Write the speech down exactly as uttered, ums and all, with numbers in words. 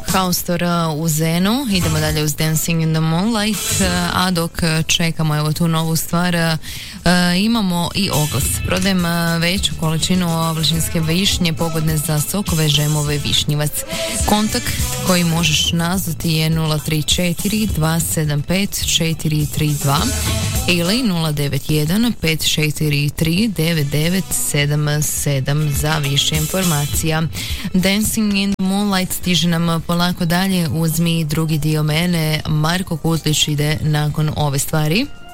Haustor u Zenu, idemo dalje uz Dancing in the Moonlight, a dok čekamo evo tu novu stvar, imamo i oglas. Prodajem veću količinu oblačinske višnje pogodne za sokove Žemove Višnjivac. Kontakt koji možeš nazvati je nula tri četiri dva sedam pet četiri tri dva ili nula devet jedan pet četiri tri devet devet sedam sedam za više informacija. Dancing in the Moonlight stiže nam polako dalje, uzmi drugi dio mene. Marko Kuzlić ide nakon ove stvari.